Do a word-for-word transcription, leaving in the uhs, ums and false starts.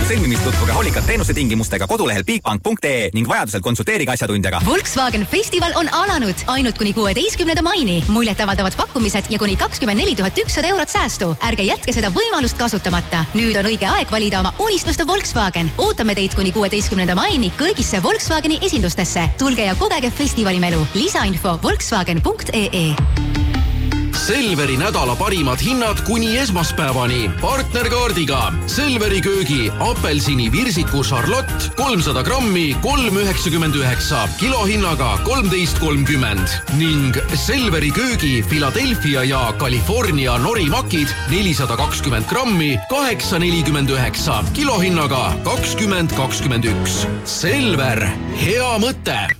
sõlmimist tutvuge hoolikalt teenuste tingimustega kodulehel bigbank punkt ee ning vajadusel konsulteerige asjatundjaga. Volkswagen festival on alanud ainult kuni kuueteistkümnenda maini. Muljet avaldavad pakkumised ja kuni kakskümmend neli tuhat ükssada eurot säästu. Ärge jätke seda võimalust kasutamata. Nüüd on õige aeg valida oma unistuste Volkswagen. Ootame teid kuni kuueteistkümnenda maini kõigisse Volkswageni esindustesse. Tulge ja kogege festivali-melu. Lisainfo volkswagen punkt ee. Selveri nädala parimad hinnad kuni esmaspäevani. Partnerkaardiga Selveri köögi apelsini virsiku Charlotte kolmsada grammi kolm üheksakümmend üheksa, kilohinnaga kolmteist kolmkümmend ning Selveri köögi Philadelphia ja California norimakid nelisada kakskümmend grammi kaheksa nelikümmend üheksa, kilohinnaga kakskümmend kakskümmend üks. Selver, hea mõte!